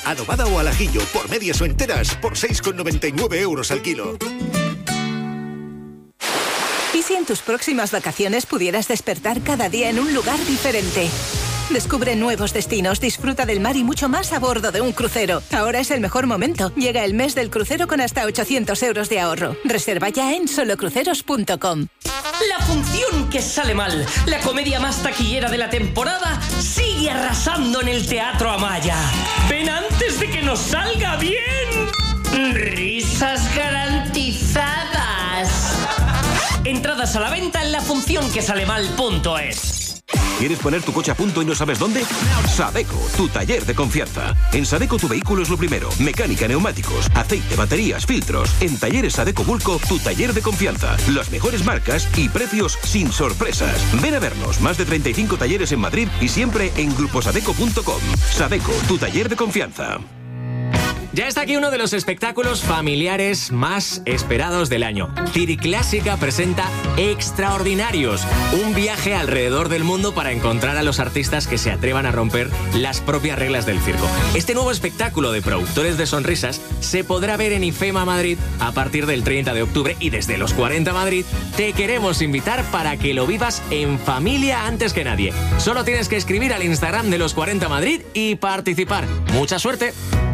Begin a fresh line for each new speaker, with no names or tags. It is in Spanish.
Adobada o al ajillo, por medias o enteras, por 6,99 € al kilo.
¿Y si en tus próximas vacaciones pudieras despertar cada día en un lugar diferente? Descubre nuevos destinos, disfruta del mar y mucho más a bordo de un crucero. Ahora es el mejor momento. Llega el mes del crucero con hasta 800 € de ahorro. Reserva ya en solocruceros.com.
La función que sale mal, la comedia más taquillera de la temporada, sigue arrasando en el Teatro Amaya. ¡Ven antes de que nos salga bien! ¡Risas garantizadas! Entradas a la venta en lafuncionquesalemal.es.
¿Quieres poner tu coche a punto y no sabes dónde? Sadeco, tu taller de confianza. En Sadeco tu vehículo es lo primero. Mecánica, neumáticos, aceite, baterías, filtros. En Talleres Sadeco Bulco, tu taller de confianza. Las mejores marcas y precios sin sorpresas. Ven a vernos. Más de 35 talleres en Madrid y siempre en gruposadeco.com. Sadeco, tu taller de confianza.
Ya está aquí uno de los espectáculos familiares más esperados del año. Circlásica presenta Extraordinarios, un viaje alrededor del mundo para encontrar a los artistas que se atrevan a romper las propias reglas del circo. Este nuevo espectáculo de productores de sonrisas se podrá ver en IFEMA Madrid a partir del 30 de octubre y desde los 40 Madrid te queremos invitar para que lo vivas en familia antes que nadie. Solo tienes que escribir al Instagram de los 40 Madrid y participar. ¡Mucha suerte!